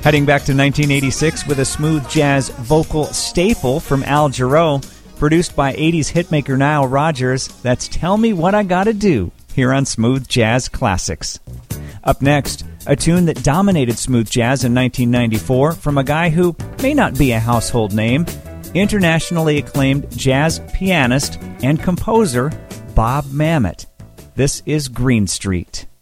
Heading back to 1986 with a smooth jazz vocal staple from Al Jarreau, produced by 80s hitmaker Nile Rodgers, that's Tell Me What I Gotta Do, here on Smooth Jazz Classics. Up next, a tune that dominated smooth jazz in 1994 from a guy who may not be a household name, internationally acclaimed jazz pianist and composer Bob Mamet. This is Green Street.